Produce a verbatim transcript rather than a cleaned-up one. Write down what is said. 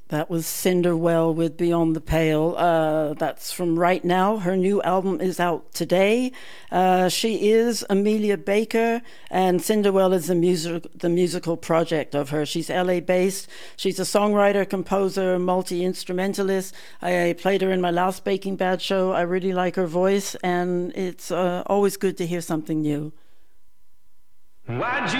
That was Cinderwell with Beyond the Pale. Uh, that's from Right Now. Her new album is out today. Uh, she is Amelia Baker, and Cinderwell is the, music, the musical project of her. She's L A-based. She's a songwriter, composer, multi-instrumentalist. I played her in my last Baking Bad show. I really like her voice, and it's uh, always good to hear something new. Why'd you